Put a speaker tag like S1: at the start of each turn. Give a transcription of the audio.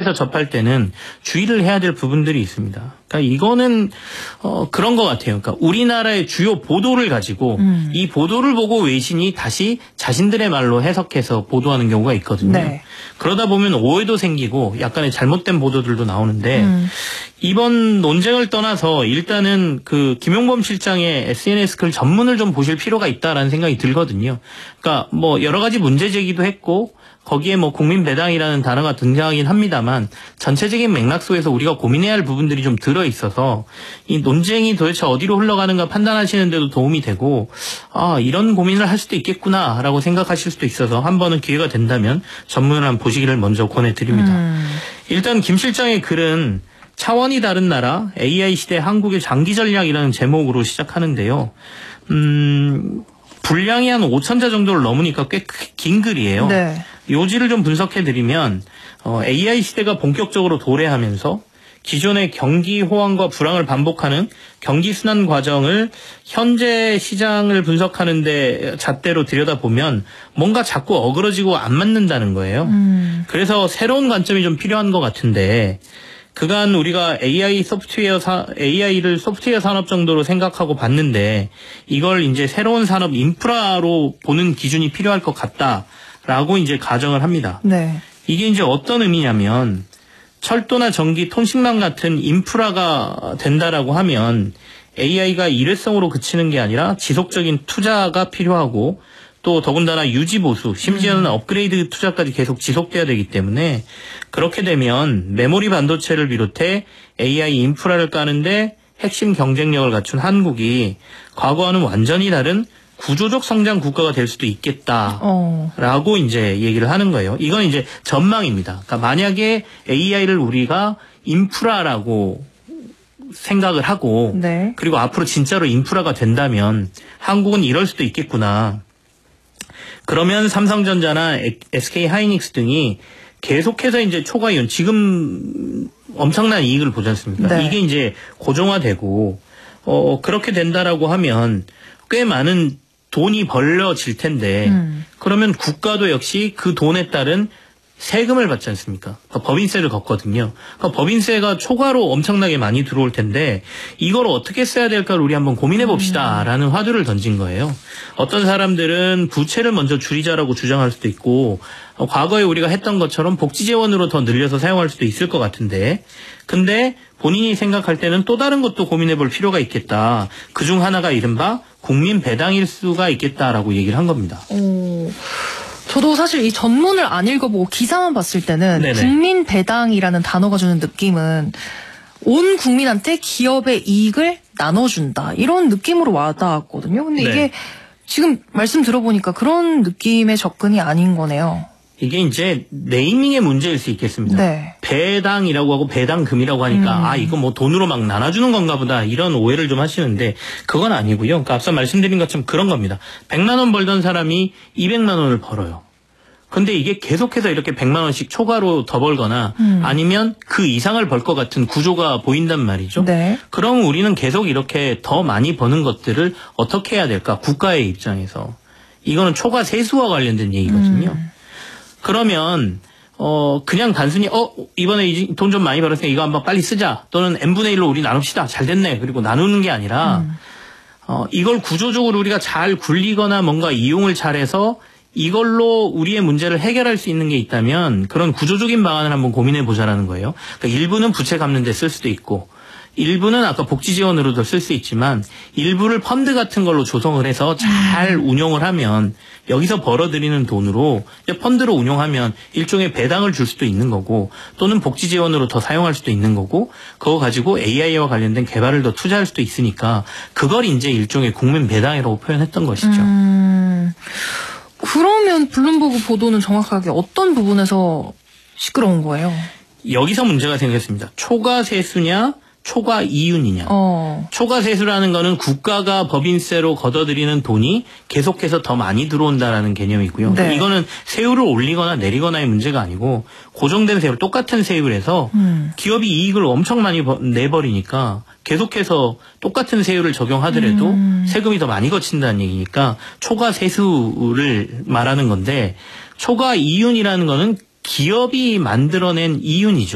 S1: 시장에서 접할 때는 주의를 해야 될 부분들이 있습니다. 그러니까 이거는 그런 것 같아요. 그러니까 우리나라의 주요 보도를 가지고 이 보도를 보고 외신이 다시 자신들의 말로 해석해서 보도하는 경우가 있거든요.
S2: 네.
S1: 그러다 보면 오해도 생기고 약간의 잘못된 보도들도 나오는데 이번 논쟁을 떠나서 일단은 그 김용범 실장의 SNS 글 전문을 좀 보실 필요가 있다라는 생각이 들거든요. 그러니까 뭐 여러 가지 문제 제기도 했고 거기에 뭐 국민 배당이라는 단어가 등장하긴 합니다만 전체적인 맥락 속에서 우리가 고민해야 할 부분들이 좀 들어 있어서 이 논쟁이 도대체 어디로 흘러가는가 판단하시는 데도 도움이 되고 이런 고민을 할 수도 있겠구나라고 생각하실 수도 있어서 한 번은 기회가 된다면 전문을 한번 보시기를 먼저 권해드립니다. 일단 김 실장의 글은 차원이 다른 나라 AI 시대 한국의 장기 전략이라는 제목으로 시작하는데요. 분량이 한 5,000자 정도를 넘으니까 꽤 긴 글이에요.
S2: 네.
S1: 요지를 좀 분석해드리면 AI 시대가 본격적으로 도래하면서 기존의 경기 호황과 불황을 반복하는 경기 순환 과정을 현재 시장을 분석하는 데 잣대로 들여다보면 뭔가 자꾸 어그러지고 안 맞는다는 거예요. 그래서 새로운 관점이 좀 필요한 것 같은데 그간 우리가 AI를 소프트웨어 산업 정도로 생각하고 봤는데 이걸 이제 새로운 산업 인프라로 보는 기준이 필요할 것 같다라고 이제 가정을 합니다.
S2: 네.
S1: 이게 이제 어떤 의미냐면 철도나 전기, 통신망 같은 인프라가 된다라고 하면 AI가 일회성으로 그치는 게 아니라 지속적인 투자가 필요하고 또 더군다나 유지 보수, 심지어는 업그레이드 투자까지 계속 지속돼야 되기 때문에 그렇게 되면 메모리 반도체를 비롯해 AI 인프라를 까는데 핵심 경쟁력을 갖춘 한국이 과거와는 완전히 다른 구조적 성장 국가가 될 수도 있겠다라고 이제 얘기를 하는 거예요. 이건 이제 전망입니다. 그러니까 만약에 AI를 우리가 인프라라고 생각을 하고
S2: 네.
S1: 그리고 앞으로 진짜로 인프라가 된다면 한국은 이럴 수도 있겠구나. 그러면 삼성전자나 SK 하이닉스 등이 계속해서 이제 초과이온 지금 엄청난 이익을 보지 않습니까?
S2: 네.
S1: 이게 이제 고정화되고 그렇게 된다라고 하면 꽤 많은 돈이 벌려질 텐데 그러면 국가도 역시 그 돈에 따른 세금을 받지 않습니까? 그러니까 법인세를 걷거든요. 그러니까 법인세가 초과로 엄청나게 많이 들어올 텐데 이걸 어떻게 써야 될까를 우리 한번 고민해 봅시다라는 화두를 던진 거예요. 어떤 사람들은 부채를 먼저 줄이자라고 주장할 수도 있고 과거에 우리가 했던 것처럼 복지재원으로 더 늘려서 사용할 수도 있을 것 같은데 근데 본인이 생각할 때는 또 다른 것도 고민해 볼 필요가 있겠다. 그중 하나가 이른바 국민 배당일 수가 있겠다라고 얘기를 한 겁니다.
S2: 저도 사실 이 전문을 안 읽어보고 기사만 봤을 때는
S1: 네네.
S2: 국민 배당이라는 단어가 주는 느낌은 온 국민한테 기업의 이익을 나눠준다 이런 느낌으로 와닿았거든요. 근데
S1: 네.
S2: 이게 지금 말씀 들어보니까 그런 느낌의 접근이 아닌 거네요.
S1: 이게 이제 네이밍의 문제일 수 있겠습니다.
S2: 네.
S1: 배당이라고 하고 배당금이라고 하니까 이거 뭐 돈으로 막 나눠주는 건가 보다 이런 오해를 좀 하시는데 그건 아니고요. 그러니까 앞서 말씀드린 것처럼 그런 겁니다. 100만 원 벌던 사람이 200만 원을 벌어요. 근데 이게 계속해서 이렇게 100만 원씩 초과로 더 벌거나 아니면 그 이상을 벌 것 같은 구조가 보인단 말이죠.
S2: 네.
S1: 그럼 우리는 계속 이렇게 더 많이 버는 것들을 어떻게 해야 될까? 국가의 입장에서. 이거는 초과 세수와 관련된 얘기거든요. 그러면 그냥 단순히 이번에 돈 좀 많이 벌었으니까 이거 한번 빨리 쓰자. 또는 n분의 1로 우리 나눕시다. 잘 됐네. 그리고 나누는 게 아니라 이걸 구조적으로 우리가 잘 굴리거나 뭔가 이용을 잘해서 이걸로 우리의 문제를 해결할 수 있는 게 있다면 그런 구조적인 방안을 한번 고민해 보자라는 거예요. 그러니까 일부는 부채 갚는 데 쓸 수도 있고 일부는 아까 복지 지원으로도 쓸 수 있지만 일부를 펀드 같은 걸로 조성을 해서 잘 운용을 하면 여기서 벌어들이는 돈으로 펀드로 운용하면 일종의 배당을 줄 수도 있는 거고 또는 복지 지원으로 더 사용할 수도 있는 거고 그거 가지고 AI와 관련된 개발을 더 투자할 수도 있으니까 그걸 이제 일종의 국민 배당이라고 표현했던 것이죠.
S2: 그러면 블룸버그 보도는 정확하게 어떤 부분에서 시끄러운 거예요?
S1: 여기서 문제가 생겼습니다. 초과 세수냐 초과 이윤이냐. 초과 세수라는 거는 국가가 법인세로 걷어들이는 돈이 계속해서 더 많이 들어온다라는 개념이고요.
S2: 네.
S1: 이거는 세율을 올리거나 내리거나의 문제가 아니고 고정된 세율, 똑같은 세율을 해서 기업이 이익을 엄청 많이 내버리니까 계속해서 똑같은 세율을 적용하더라도 세금이 더 많이 거친다는 얘기니까 초과 세수를 말하는 건데 초과 이윤이라는 거는 기업이 만들어낸 이윤이죠.